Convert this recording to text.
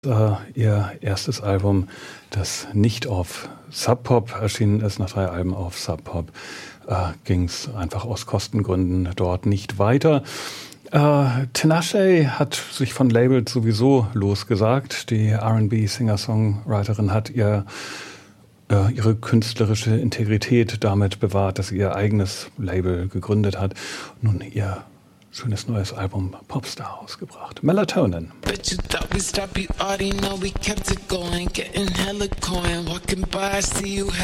Ihr erstes Album, das nicht auf Sub Pop erschienen ist, nach 3 Alben auf Sub Pop, ging es einfach aus Kostengründen dort nicht weiter. Tinashe hat sich von Labels sowieso losgesagt. Die R&B-Singer-Songwriterin hat ihre künstlerische Integrität damit bewahrt, dass sie ihr eigenes Label gegründet hat. Nun ihr schönes neues Album Popstar ausgebracht. Melatonin. Bet you thought we stopped, you already know we kept it going. Getting hella coin, walking by, I see you